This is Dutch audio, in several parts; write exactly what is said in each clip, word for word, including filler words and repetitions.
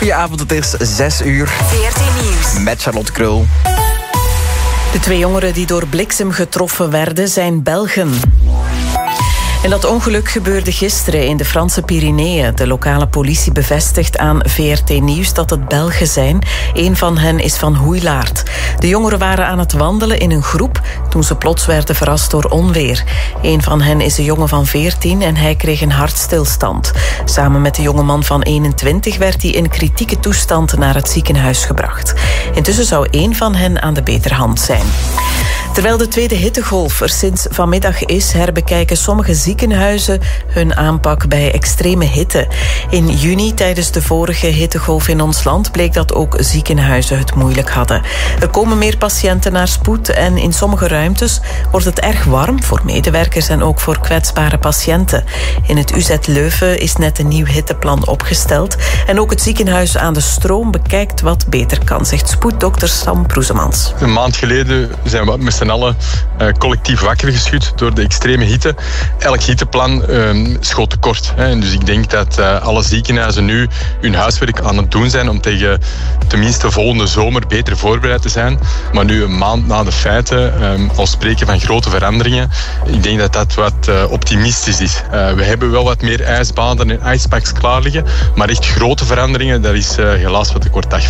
Goedenavond, het is zes uur. V R T Nieuws. Met Charlotte Krul. De twee jongeren die door bliksem getroffen werden zijn Belgen. En dat ongeluk gebeurde gisteren in de Franse Pyreneeën. De lokale politie bevestigt aan V R T Nieuws dat het Belgen zijn. Een van hen is van Hoeilaard. De jongeren waren aan het wandelen in een groep toen ze plots werden verrast door onweer. Een van hen is een jongen van veertien en hij kreeg een hartstilstand. Samen met de jongeman van eenentwintig werd hij in kritieke toestand naar het ziekenhuis gebracht. Intussen zou één van hen aan de beterhand zijn. Terwijl de tweede hittegolf er sinds vanmiddag is, herbekijken sommige ziekenhuizen hun aanpak bij extreme hitte. In juni, tijdens de vorige hittegolf in ons land, bleek dat ook ziekenhuizen het moeilijk hadden. Er komen meer patiënten naar spoed en in sommige ruimtes wordt het erg warm voor medewerkers en ook voor kwetsbare patiënten. In het U Z Leuven is net een nieuw hitteplan opgesteld en ook het ziekenhuis aan de Stroom bekijkt wat beter kan, zegt spoeddokter Sam Proesemans. Een maand geleden zijn we met z'n allen uh, collectief wakker geschud door de extreme hitte. Elk hitteplan uh, schoot tekort. Hè. En dus ik denk dat uh, alle ziekenhuizen nu hun huiswerk aan het doen zijn om tegen tenminste volgende zomer beter voorbereid te zijn. Maar nu een maand na de feiten, um, al spreken van grote veranderingen, ik denk dat dat wat uh, optimistisch is. Uh, we hebben wel wat meer ijsbaden en ijspaks klaar liggen, maar echt grote veranderingen, dat is uh, helaas wat te kort dag.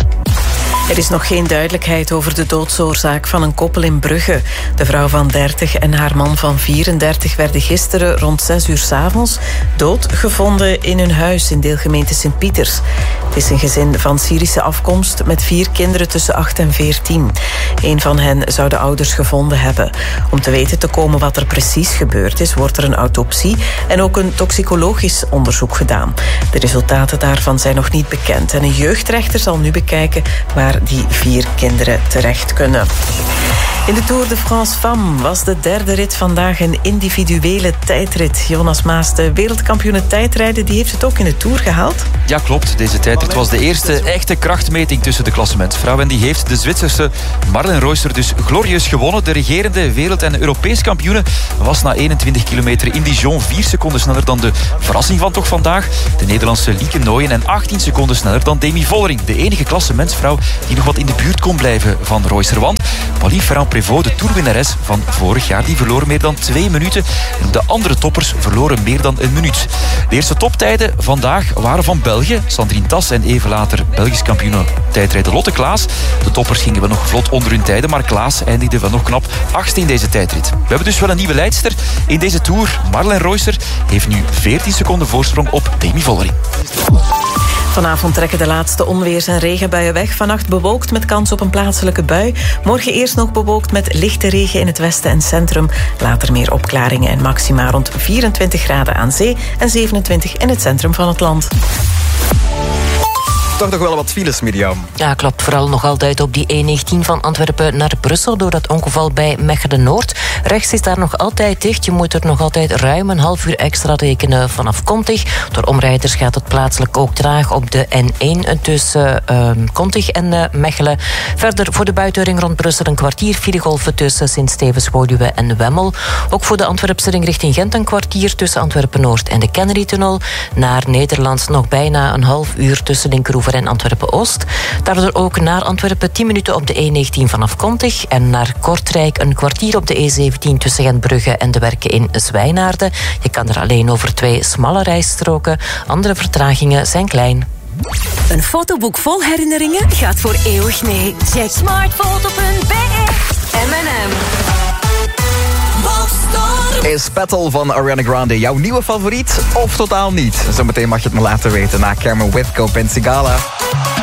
Er is nog geen duidelijkheid over de doodsoorzaak van een koppel in Brugge. De vrouw van dertig en haar man van vierendertig werden gisteren rond zes uur 's avonds dood gevonden in hun huis in deelgemeente Sint-Pieters. Het is een gezin van Syrische afkomst met vier kinderen tussen acht en veertien. Een van hen zou de ouders gevonden hebben. Om te weten te komen wat er precies gebeurd is, wordt er een autopsie en ook een toxicologisch onderzoek gedaan. De resultaten daarvan zijn nog niet bekend en een jeugdrechter zal nu bekijken waar die vier kinderen terecht kunnen. In de Tour de France Femmes was de derde rit vandaag een individuele tijdrit. Jonas Maas, de wereldkampioene tijdrijden, die heeft het ook in de Tour gehaald? Ja, klopt. Deze tijdrit was de eerste echte krachtmeting tussen de klassementsvrouwen. En die heeft de Zwitserse Marlen Reusser dus glorieus gewonnen. De regerende wereld- en Europees kampioene was na eenentwintig kilometer in Dijon vier seconden sneller dan de verrassing van toch vandaag. De Nederlandse Lieke Nooyen en achttien seconden sneller dan Demi Vollering. De enige klassementsvrouw die nog wat in de buurt kon blijven van Reusser. Want Pauline Ferrand-Prévot, de toerwinnares van vorig jaar, die verloor meer dan twee minuten. En de andere toppers verloren meer dan een minuut. De eerste toptijden vandaag waren van België. Sandrine Tas en even later Belgisch kampioen tijdrijden Lotte Klaas. De toppers gingen wel nog vlot onder hun tijden, maar Klaas eindigde wel nog knap achtste in deze tijdrit. We hebben dus wel een nieuwe leidster in deze Tour. Marlen Reusser heeft nu veertien seconden voorsprong op Demi Vollering. Vanavond trekken de laatste onweers- en regenbuien weg. Vannacht bewolkt met kans op een plaatselijke bui. Morgen eerst nog bewolkt met lichte regen in het westen en centrum. Later meer opklaringen en maxima rond vierentwintig graden aan zee en zevenentwintig in het centrum van het land. Toch nog wel wat files, Mirjam. Ja, klopt. Vooral nog altijd op die E negentien van Antwerpen naar Brussel door dat ongeval bij Mechelen-Noord. Rechts is daar nog altijd dicht. Je moet er nog altijd ruim een half uur extra rekenen vanaf Kontig. Door omrijders gaat het plaatselijk ook traag op de N één tussen uh, Kontig en uh, Mechelen. Verder voor de buitenring rond Brussel een kwartier filegolven tussen Sint-Stevens-Woluwe en Wemmel. Ook voor de Antwerpse ring richting Gent een kwartier tussen Antwerpen-Noord en de Kennedy-tunnel. Naar Nederland nog bijna een half uur tussen Linkeroever en Antwerpen-Oost. Daardoor ook naar Antwerpen tien minuten op de E negentien vanaf Kontig en naar Kortrijk een kwartier op de E zeventien tussen Gentbrugge en de Werken in Zwijnaarden. Je kan er alleen over twee smalle rijstroken. Andere vertragingen zijn klein. Een fotoboek vol herinneringen gaat voor eeuwig mee. Check smartfoto punt b e. M en M. Is Petal van Ariana Grande jouw nieuwe favoriet of totaal niet? Zometeen mag je het me laten weten na Cameron Whitcomb en Sigala.